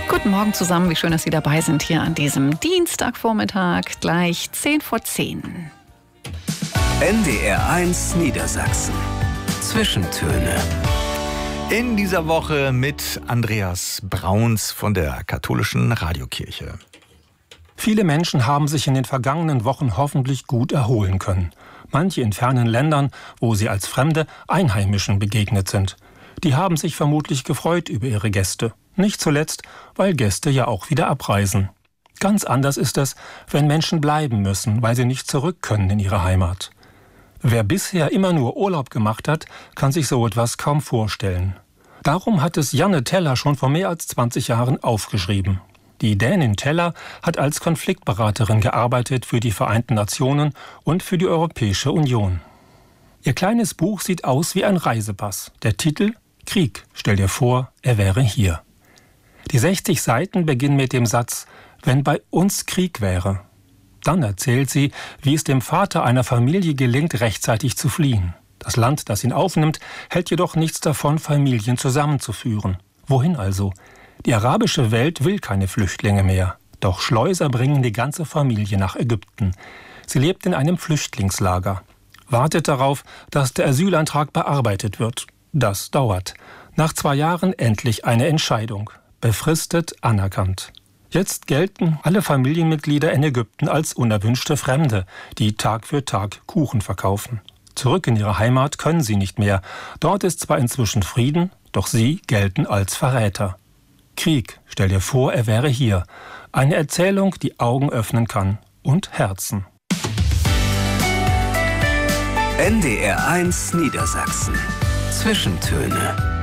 Guten Morgen zusammen, wie schön, dass Sie dabei sind hier an diesem Dienstagvormittag, gleich 10:10. NDR1 Niedersachsen. Zwischentöne. In dieser Woche mit Andreas Brauns von der Katholischen Radiokirche. Viele Menschen haben sich in den vergangenen Wochen hoffentlich gut erholen können. Manche in fernen Ländern, wo sie als Fremde Einheimischen begegnet sind. Die haben sich vermutlich gefreut über ihre Gäste. Nicht zuletzt, weil Gäste ja auch wieder abreisen. Ganz anders ist es, wenn Menschen bleiben müssen, weil sie nicht zurück können in ihre Heimat. Wer bisher immer nur Urlaub gemacht hat, kann sich so etwas kaum vorstellen. Darum hat es Janne Teller schon vor mehr als 20 Jahren aufgeschrieben. Die Dänin Teller hat als Konfliktberaterin gearbeitet für die Vereinten Nationen und für die Europäische Union. Ihr kleines Buch sieht aus wie ein Reisepass. Der Titel: Krieg, stell dir vor, er wäre hier. Die 60 Seiten beginnen mit dem Satz: Wenn bei uns Krieg wäre. Dann erzählt sie, wie es dem Vater einer Familie gelingt, rechtzeitig zu fliehen. Das Land, das ihn aufnimmt, hält jedoch nichts davon, Familien zusammenzuführen. Wohin also? Die arabische Welt will keine Flüchtlinge mehr. Doch Schleuser bringen die ganze Familie nach Ägypten. Sie lebt in einem Flüchtlingslager. Wartet darauf, dass der Asylantrag bearbeitet wird. Das dauert. Nach 2 Jahren endlich eine Entscheidung. Befristet anerkannt. Jetzt gelten alle Familienmitglieder in Ägypten als unerwünschte Fremde, die Tag für Tag Kuchen verkaufen. Zurück in ihre Heimat können sie nicht mehr. Dort ist zwar inzwischen Frieden, doch sie gelten als Verräter. Krieg, stell dir vor, er wäre hier. Eine Erzählung, die Augen öffnen kann und Herzen. NDR1 Niedersachsen. Zwischentöne.